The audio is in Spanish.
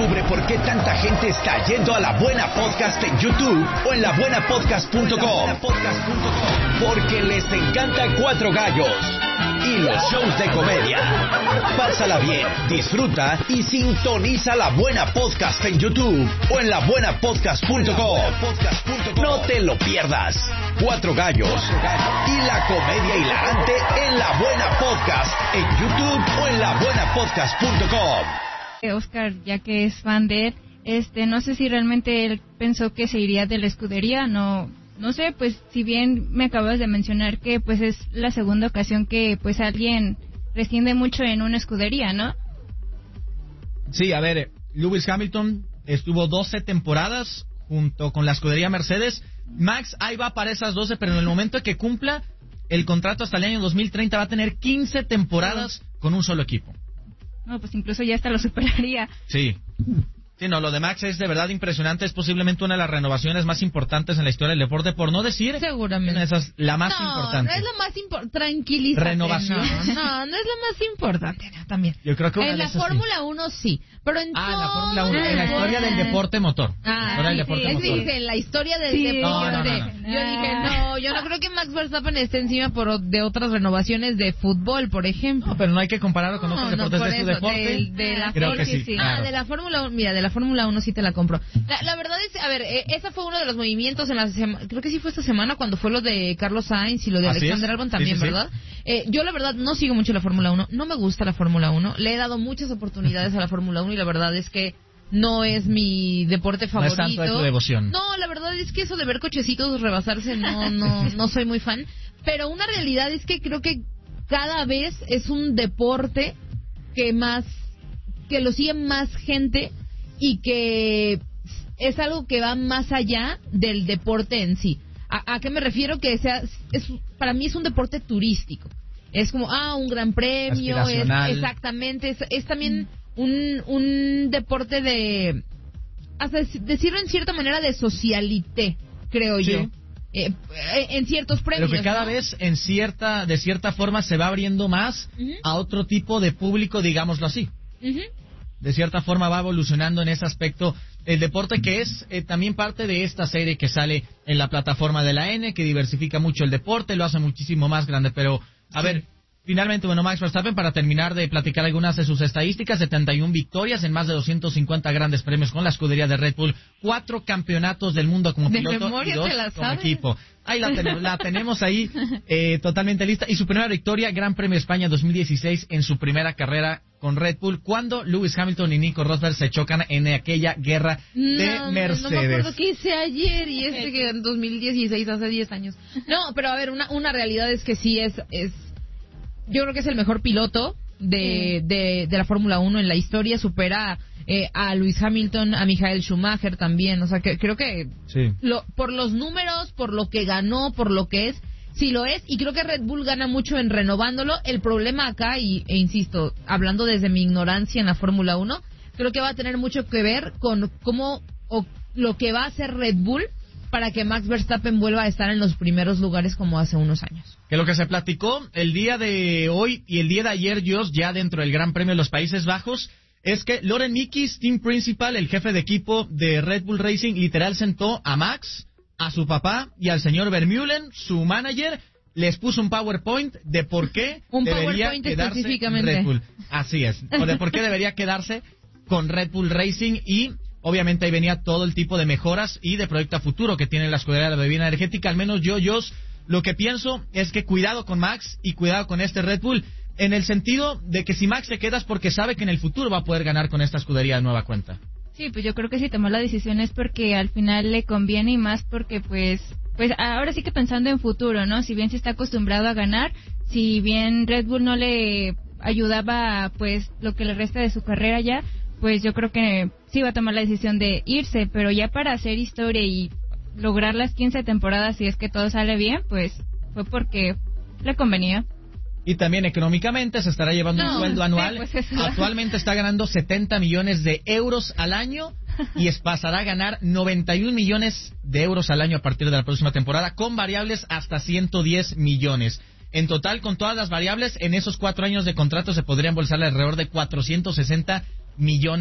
Descubre por qué tanta gente está yendo a La Buena Podcast en YouTube o en labuenapodcast.com. Porque les encanta Cuatro Gallos y los shows de comedia. Pásala bien, disfruta y sintoniza La Buena Podcast en YouTube o en labuenapodcast.com. No te lo pierdas. Cuatro Gallos y la comedia hilarante en La Buena Podcast en YouTube o en labuenapodcast.com. Oscar, ya que es fan de él, no sé si realmente él pensó que se iría de la escudería, no sé, pues si bien me acabas de mencionar que pues es la segunda ocasión que pues alguien rescinde mucho en una escudería, ¿no? Sí, a ver, Lewis Hamilton estuvo 12 temporadas junto con la escudería Mercedes. Max ahí va para esas 12, pero en el momento que cumpla el contrato hasta el año 2030 va a tener 15 temporadas con un solo equipo. No, pues incluso ya hasta lo superaría. Sí. Sí, no, lo de Max es de verdad impresionante. Es posiblemente una de las renovaciones más importantes en la historia del deporte, por no decir... Seguramente. Esa es la más importante. No es la más importante. Tranquilízate. Renovación. No es la más importante. No, también. Yo creo que en la Fórmula 1 sí. Pero en en la Fórmula 1, en la historia del deporte motor. En la historia del deporte. No. Yo dije, yo no creo que Max Verstappen esté encima de otras renovaciones de fútbol, por ejemplo. No, pero no hay que compararlo con otros deportes de su deporte. Creo que sí. Claro. De la Fórmula 1, mira, de la Fórmula 1 sí te la compro. La verdad es, a ver, esa fue uno de los movimientos en la semana, creo que sí fue esta semana cuando fue lo de Carlos Sainz y lo de Alexander Albon también, sí. ¿Verdad? Yo la verdad no sigo mucho la Fórmula 1, no me gusta la Fórmula 1, le he dado muchas oportunidades a la Fórmula 1 y la verdad es que no es mi deporte favorito. No es tanto de tu devoción. No, la verdad es que eso de ver cochecitos rebasarse no soy muy fan, pero una realidad es que creo que cada vez es un deporte que lo sigue más gente y que es algo que va más allá del deporte en sí. ¿A qué me refiero? Que para mí es un deporte turístico. Es como, un gran premio, exactamente, es también un deporte de, hasta decirlo en cierta manera, de socialité, creo yo. En ciertos premios. Pero que cada vez de cierta forma se va abriendo más a otro tipo de público, digámoslo así. De cierta forma va evolucionando en ese aspecto el deporte, que es también parte de esta serie que sale en la plataforma de la N, que diversifica mucho el deporte, lo hace muchísimo más grande. Pero, a ver, finalmente, Max Verstappen, para terminar de platicar algunas de sus estadísticas: 71 victorias en más de 250 grandes premios con la escudería de Red Bull, 4 campeonatos del mundo como piloto y 2 como equipo. Ahí la tenemos ahí totalmente lista. Y su primera victoria, Gran Premio de España 2016, en su primera carrera con Red Bull, cuando Lewis Hamilton y Nico Rosberg se chocan en aquella guerra de Mercedes. No me acuerdo qué hice ayer y que en 2016, hace 10 años. No, pero a ver, una realidad es que sí es yo creo que es el mejor piloto de la Fórmula 1 en la historia. Supera a Lewis Hamilton, a Michael Schumacher también. O sea, que creo que por los números, por lo que ganó, por lo que es, sí lo es. Y creo que Red Bull gana mucho en renovándolo. El problema acá, e insisto, hablando desde mi ignorancia en la Fórmula 1, creo que va a tener mucho que ver con lo que va a hacer Red Bull para que Max Verstappen vuelva a estar en los primeros lugares como hace unos años. Que lo que se platicó el día de hoy y el día de ayer, ya dentro del Gran Premio de los Países Bajos, es que Loren Mickis, team principal, el jefe de equipo de Red Bull Racing, literal sentó a Max, a su papá y al señor Vermeulen, su manager, les puso un PowerPoint de por qué debería quedarse en Red Bull. Así es, o de por qué debería quedarse con Red Bull Racing. Y obviamente ahí venía todo el tipo de mejoras y de proyecto a futuro que tiene la escudería de la bebida energética. Al menos yo lo que pienso es que cuidado con Max y cuidado con este Red Bull, en el sentido de que si Max se queda es porque sabe que en el futuro va a poder ganar con esta escudería de nueva cuenta. Sí, pues yo creo que si tomó la decisión es porque al final le conviene, y más porque pues ahora sí que pensando en futuro, ¿no? Si bien se está acostumbrado a ganar, si bien Red Bull no le ayudaba pues lo que le resta de su carrera ya, pues yo creo que sí va a tomar la decisión de irse, pero ya para hacer historia y lograr las 15 temporadas, si es que todo sale bien, pues fue porque le convenía. Y también económicamente se estará llevando un sueldo anual. Actualmente está ganando 70 millones de euros al año y pasará a ganar 91 millones de euros al año a partir de la próxima temporada, con variables hasta 110 millones. En total, con todas las variables, en esos 4 años de contrato se podría embolsar alrededor de 460 millones